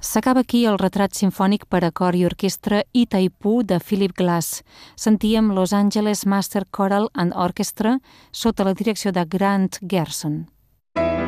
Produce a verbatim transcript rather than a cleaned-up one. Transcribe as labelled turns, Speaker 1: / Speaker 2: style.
Speaker 1: S'acaba aquí el retrat simfònic per a cor i orquestra Itaipu de Philip Glass. Sentíem Los Angeles Master Choral and Orchestra sota la direcció de Grant Gerson.